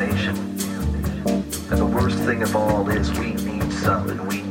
imagination. And the worst thing of all is we need some, and we